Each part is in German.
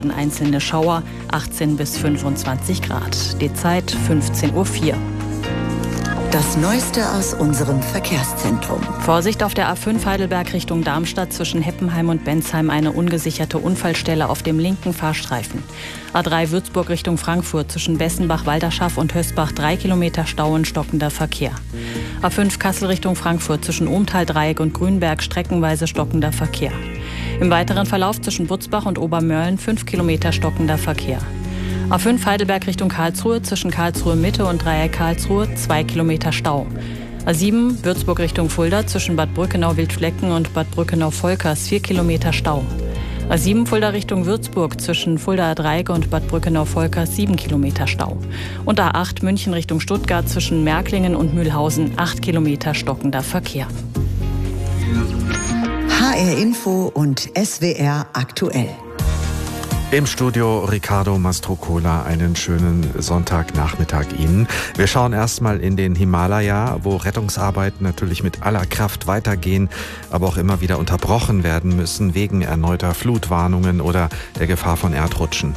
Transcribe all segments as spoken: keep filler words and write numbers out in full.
Einzelne Schauer, achtzehn bis fünfundzwanzig Grad. Die Zeit fünfzehn Uhr vier. Das Neueste aus unserem Verkehrszentrum. Vorsicht auf der A fünf Heidelberg Richtung Darmstadt zwischen Heppenheim und Bensheim eine ungesicherte Unfallstelle auf dem linken Fahrstreifen. A drei Würzburg Richtung Frankfurt zwischen Bessenbach-Walderschaff und Hösbach drei Kilometer Stau und stockender Verkehr. A fünf Kassel Richtung Frankfurt zwischen Ohmtal-Dreieck und Grünberg streckenweise stockender Verkehr. Im weiteren Verlauf zwischen Butzbach und Obermörlen fünf Kilometer stockender Verkehr. A fünf Heidelberg Richtung Karlsruhe zwischen Karlsruhe Mitte und Dreieck Karlsruhe zwei Kilometer Stau. A sieben Würzburg Richtung Fulda zwischen Bad Brückenau-Wildflecken und Bad Brückenau-Volkers vier Kilometer Stau. A sieben Fulda Richtung Würzburg zwischen Fuldaer Dreieck und Bad Brückenau-Volkers sieben Kilometer Stau. Und A acht München Richtung Stuttgart zwischen Märklingen und Mühlhausen acht Kilometer stockender Verkehr. H R Info und S W R aktuell. Im Studio Riccardo Mastrocola, einen schönen Sonntagnachmittag Ihnen. Wir schauen erstmal in den Himalaya, wo Rettungsarbeiten natürlich mit aller Kraft weitergehen, aber auch immer wieder unterbrochen werden müssen wegen erneuter Flutwarnungen oder der Gefahr von Erdrutschen.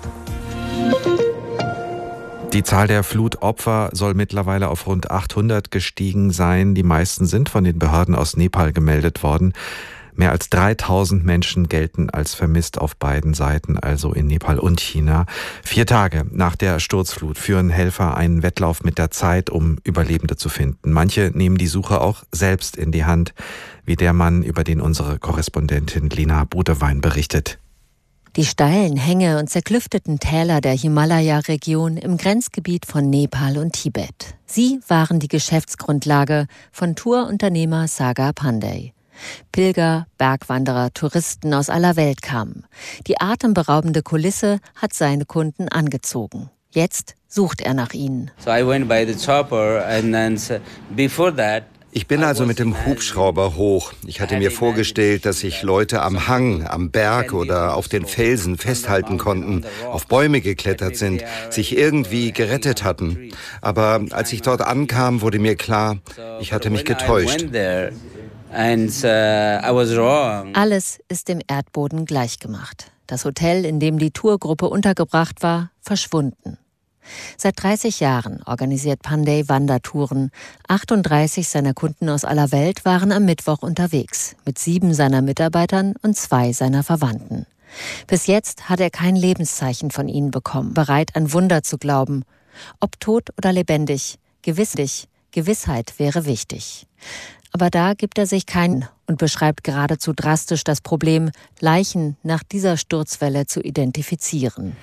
Die Zahl der Flutopfer soll mittlerweile auf rund achthundert gestiegen sein. Die meisten sind von den Behörden aus Nepal gemeldet worden. Mehr als dreitausend Menschen gelten als vermisst auf beiden Seiten, also in Nepal und China. Vier Tage nach der Sturzflut führen Helfer einen Wettlauf mit der Zeit, um Überlebende zu finden. Manche nehmen die Suche auch selbst in die Hand, wie der Mann, über den unsere Korrespondentin Lina Budewein berichtet. Die steilen Hänge und zerklüfteten Täler der Himalaya-Region im Grenzgebiet von Nepal und Tibet. Sie waren die Geschäftsgrundlage von Tourunternehmer Sagar Pandey. Pilger, Bergwanderer, Touristen aus aller Welt kamen. Die atemberaubende Kulisse hat seine Kunden angezogen. Jetzt sucht er nach ihnen. Ich bin also mit dem Hubschrauber hoch. Ich hatte mir vorgestellt, dass sich Leute am Hang, am Berg oder auf den Felsen festhalten konnten, auf Bäume geklettert sind, sich irgendwie gerettet hatten. Aber als ich dort ankam, wurde mir klar, ich hatte mich getäuscht. Alles ist dem Erdboden gleichgemacht. Das Hotel, in dem die Tourgruppe untergebracht war, verschwunden. Seit dreißig Jahren organisiert Pandey Wandertouren. achtunddreißig seiner Kunden aus aller Welt waren am Mittwoch unterwegs, mit sieben seiner Mitarbeitern und zwei seiner Verwandten. Bis jetzt hat er kein Lebenszeichen von ihnen bekommen, bereit an Wunder zu glauben. Ob tot oder lebendig, gewisslich, Gewissheit wäre wichtig. Aber da gibt er sich keinen und beschreibt geradezu drastisch das Problem, Leichen nach dieser Sturzwelle zu identifizieren.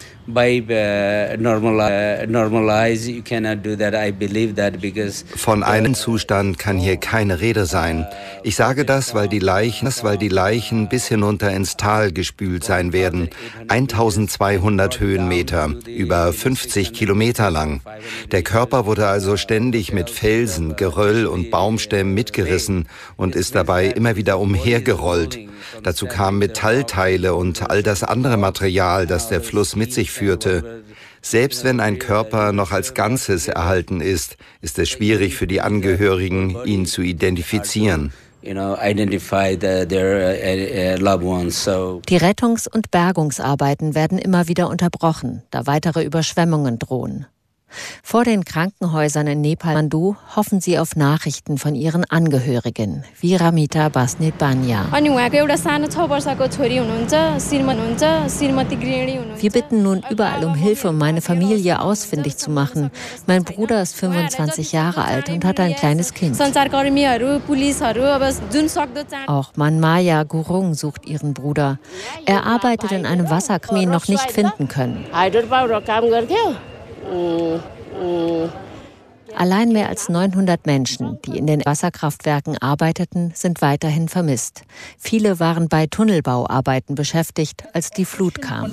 Von einem Zustand kann hier keine Rede sein. Ich sage das, weil die Leichen, weil die Leichen bis hinunter ins Tal gespült sein werden. eintausendzweihundert Höhenmeter, über fünfzig Kilometer lang. Der Körper wurde also ständig mit Felsen, Geröll und Baumstämmen mitgerissen und ist dabei immer wieder umhergerollt. Dazu kamen Metallteile und all das andere Material, das der Fluss mit sich führte. Selbst wenn ein Körper noch als Ganzes erhalten ist, ist es schwierig für die Angehörigen, ihn zu identifizieren. Die Rettungs- und Bergungsarbeiten werden immer wieder unterbrochen, da weitere Überschwemmungen drohen. Vor den Krankenhäusern in Nepal hoffen sie auf Nachrichten von ihren Angehörigen, wie Ramita Basnet-Banya. Wir bitten nun überall um Hilfe, um meine Familie ausfindig zu machen. Mein Bruder ist fünfundzwanzig Jahre alt und hat ein kleines Kind. Auch Manmaya Gurung sucht ihren Bruder. Er arbeitet in einem Wasserkraftwerk, den wir noch nicht finden können. Allein mehr als neunhundert Menschen, die in den Wasserkraftwerken arbeiteten, sind weiterhin vermisst. Viele waren bei Tunnelbauarbeiten beschäftigt, als die Flut kam.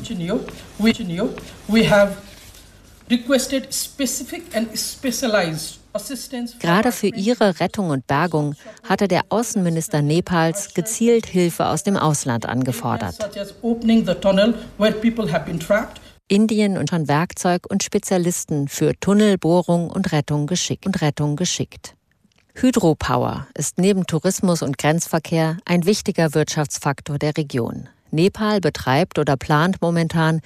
Gerade für ihre Rettung und Bergung hatte der Außenminister Nepals gezielt Hilfe aus dem Ausland angefordert. Indien und schon Werkzeug und Spezialisten für Tunnelbohrung und Rettung geschickt. Und Rettung geschickt. Hydropower ist neben Tourismus und Grenzverkehr ein wichtiger Wirtschaftsfaktor der Region. Nepal betreibt oder plant momentan